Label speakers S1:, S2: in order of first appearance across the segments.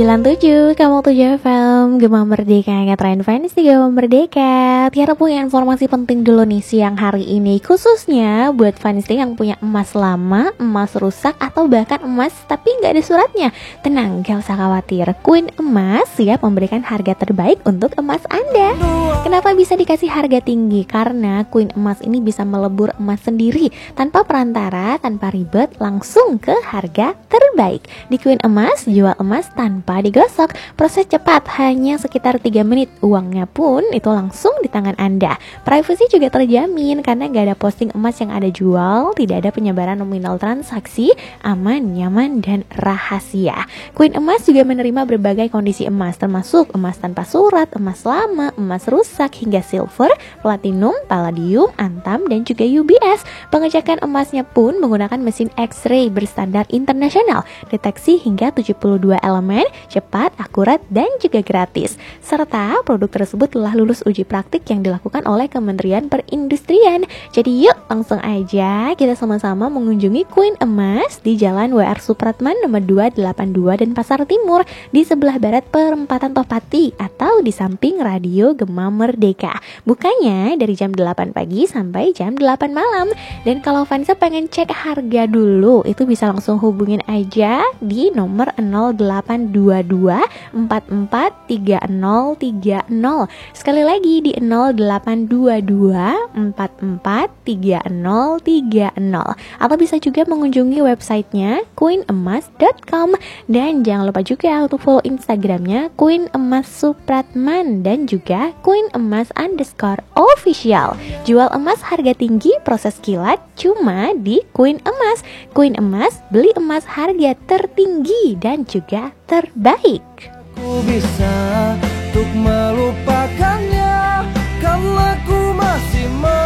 S1: 97, kamu 7 FM, Gema Merdeka, ngetren fans di Gema Merdeka. Tiara punya informasi penting dulu nih siang hari ini, khususnya buat fans yang punya emas lama, emas rusak, atau bahkan emas tapi nggak ada suratnya. Tenang, gak usah khawatir, Queen Emas siap memberikan harga terbaik untuk emas Anda. Kenapa bisa dikasih harga tinggi? Karena Queen Emas ini bisa melebur emas sendiri, tanpa perantara, tanpa ribet, langsung ke harga terbaik. Di Queen Emas, jual emas tanpa digosok, proses cepat, hanya sekitar 3 menit. Uangnya pun itu langsung di tangan Anda. Privasi juga terjamin karena gak ada posting emas yang ada jual, tidak ada penyebaran nominal transaksi, aman, nyaman, dan rahasia. Queen Emas juga menerima berbagai kondisi emas, termasuk emas tanpa surat, emas lama, emas rusak, hingga silver, platinum, palladium, antam, dan juga UBS. Pengecekan emasnya pun menggunakan mesin X-ray berstandar internasional, deteksi hingga 72 elemen, cepat, akurat, dan juga gratis. Serta produk tersebut telah lulus uji praktik yang dilakukan oleh Kementerian Perindustrian. Jadi yuk langsung aja kita sama-sama mengunjungi Queen Emas di Jalan WR Supratman nomor 282 dan Pasar Timur, di sebelah barat perempatan Topati atau di samping Radio Gema Merdeka. Bukanya dari jam 8 pagi sampai jam 8 malam. Dan kalau fansnya pengen cek harga dulu, itu bisa langsung hubungin aja di nomor 0822 44 3030. Sekali lagi di 0822 44 3030. Atau bisa juga mengunjungi websitenya queenemas.com. Dan jangan lupa juga untuk follow Instagramnya Queen Emas Supratman dan juga Queen Emas _official. Jual emas harga tinggi, proses kilat cuma di Queen Emas. Queen Emas, beli emas harga tertinggi dan juga terbaik.
S2: Ku bisa untuk melupakannya karena ku masih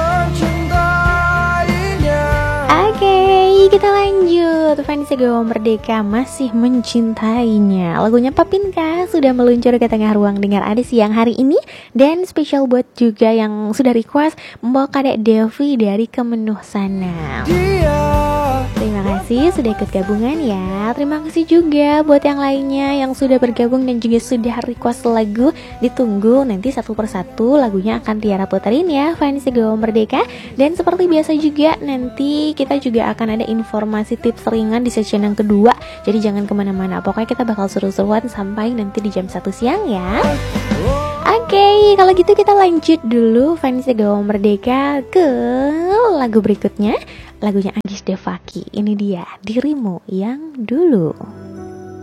S2: mencintainya.
S1: Oke, kita lanjut. Fans Gema Merdeka masih mencintainya. Lagunya Papinka sudah meluncur ke tengah ruang dengar ada siang hari ini. Dan spesial buat juga yang sudah request membawa Kadek Devi dari Kemenuh Sana. Terima kasih sudah ikut gabungan ya. Terima kasih juga buat yang lainnya yang sudah bergabung dan juga sudah request lagu. Ditunggu nanti satu persatu lagunya akan Tiara puterin ya fans Gema Merdeka. Dan seperti biasa juga nanti kita juga akan ada informasi tips ringan di session yang kedua. Jadi jangan kemana-mana, pokoknya kita bakal seru-seruan sampai nanti di jam 1 siang ya. Oke, kalau gitu kita lanjut dulu fans Gema Merdeka ke lagu berikutnya. Lagunya Agis Devaki. Ini dia, Dirimu Yang Dulu.